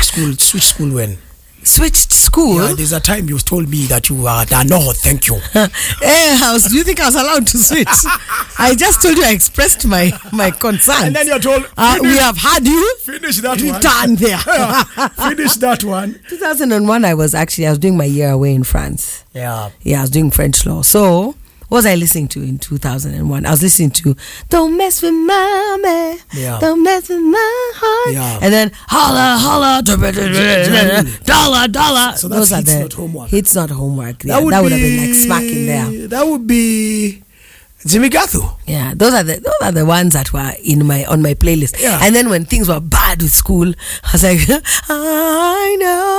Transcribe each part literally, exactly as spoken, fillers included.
switched school. Switched school when? Switched school? Yeah, there's a time you told me that you were uh, no, thank you. Hey, house, do you think I was allowed to switch? I just told you I expressed my my concern. And then you're told, uh, we have had you finish that return one. there. Finish that one. two thousand one, I was actually I was doing my year away in France. Yeah, yeah, I was doing French law. So what was I listening to in two thousand one? I was listening to Don't Mess With Mommy, yeah. Don't Mess With My Heart, yeah. and then Holla Holla Dollar Dollar. So that's Those are hits the not homework. It's not homework. That Yeah, would, that would be, have been like smacking there. That would be Jimmy Gathu. Yeah, those are the those are the ones that were in my on my playlist. Yeah. And then when things were bad with school, I was like, I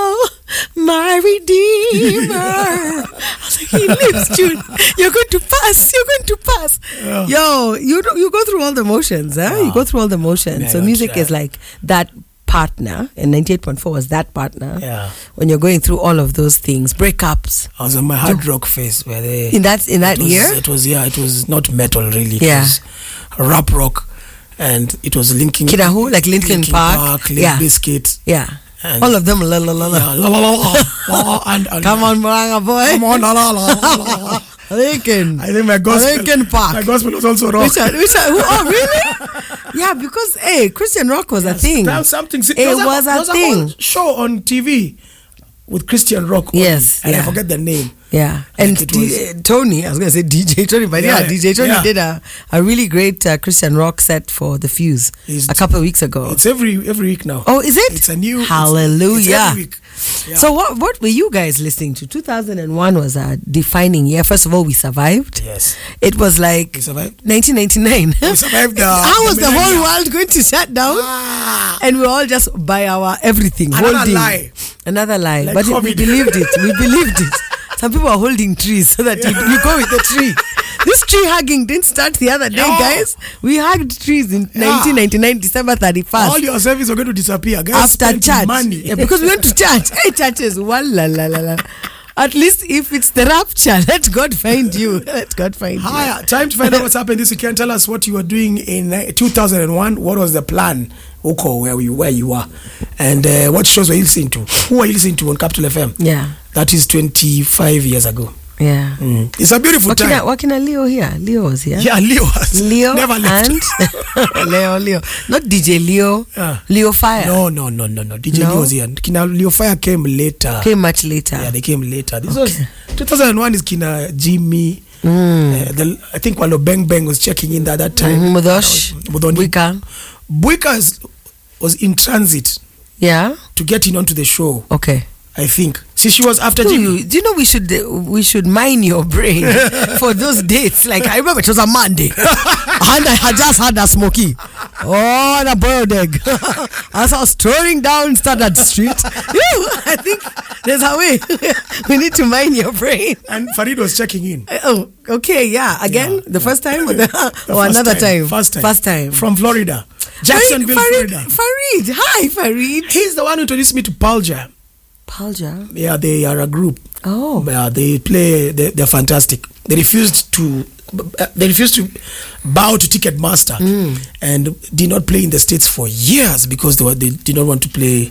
know my Redeemer. I was like, he lives, June. You're going to pass. You're going to pass. Yeah. Yo, you do, you go through all the motions, huh? Yeah. You go through all the motions. Yeah, so music is like that partner, and ninety-eight point four was that partner. Yeah. When you're going through all of those things, breakups. I was on my hard rock phase where they in that in that it was, year. It was yeah. It was not metal really. It yeah. was rap rock, and it was linking Kinahu, like Linkin, Linkin Park, Park Limp yeah. Bizkit. Yeah. And all of them, la la la la, yeah, la, la, la, la, la and, and come on, Maranga boy, come on, la la la la. Linkin, I think my gospel, Linkin Park, my gospel was also rock. Which are, which are, oh really? Yeah, because hey, Christian rock was yes, a thing. That was something. It was, was, a, a, was thing. A whole show on T V with Christian rock. Yes, only, and yeah. I forget the name. Yeah, and like D- uh, Tony, I was going to say D J Tony, but yeah, yeah D J Tony yeah. did a, a really great uh, Christian rock set for The Fuse it's, a couple of weeks ago. It's every every week now. Oh, is it? It's a new. Hallelujah. It's, it's every week. Yeah. So what what were you guys listening to? two thousand one was a defining year. First of all, we survived. Yes. It was like we survived? nineteen ninety-nine. We survived the, How was the, the whole world going to shut down? Ah. And we all just by our everything. Another holding. lie. Another lie. Like but COVID. we believed it. We believed it. Some people are holding trees so that yeah. you, you go with the tree. This tree hugging didn't start the other day, yeah. guys. We hugged trees in yeah. nineteen ninety-nine, December thirty-first. All your services are going to disappear, guys. After church. Money. Yeah, because we went to church. Hey, churches, one la la la la. At least if it's the rapture, let God find you. Let God find Hi, you. Hi, time to find out what's happened this weekend. Tell us what you were doing in two thousand one. What was the plan? Oko, where you where you are, and uh, what shows were you listening to? Who were you listening to on Capital F M? Yeah, that is twenty-five years ago. Yeah, mm. It's a beautiful what time. Can I, what can I Leo here? Leo was here. Yeah, Leo was. Leo never left. And Leo, Leo, not D J Leo. Uh, Leo Fire. No, no, no, no, no. D J no? Leo was here. Kina Leo Fire came later. Came much later. Yeah, they came later. This okay. was two thousand one. Is Kina Jimmy. Mm. Uh, the, I think Walo Bang Bang was checking in at that time. Mm-hmm. Mudosh. Buika. Buika was in transit. Yeah. To get in onto the show. Okay. I think. See, she was after do Jimmy. You, do you know we should uh, we should mine your brain for those dates? Like I remember it was a Monday, and I had just had a smoky. Oh, and a boiled egg. As I was strolling down Standard Street, Ew, I think there's a way we need to mine your brain. And Farid was checking in. Uh, oh, okay, yeah. Again, yeah, the yeah. first time or, the, the or another time. time? First time. First time from Florida, Jacksonville, Farid, Florida. Farid, hi, Farid. He's the one who introduced me to Pearl Jam. Pearl Jam? Yeah, they are a group. Oh. Yeah, they play, they, they're fantastic. They refused to, uh, they refused to bow to Ticketmaster mm. and did not play in the States for years because they were, they did not want to play.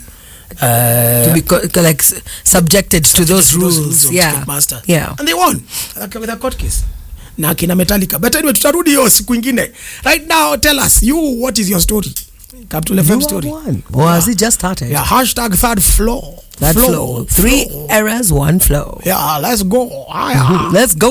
Uh, to be co- like subjected to those rules, those rules of yeah. Ticketmaster. Yeah. And they won like, with a court case. Na kina Metallica. But anyway, tutarudi hiyo siku ingine. Right now, tell us, you, what is your story? Capital F M story. One. Or yeah. has it just started? Yeah, hashtag third floor. Third floor. floor. Three floor. eras, one flow. Yeah, let's go. Mm-hmm. Let's go.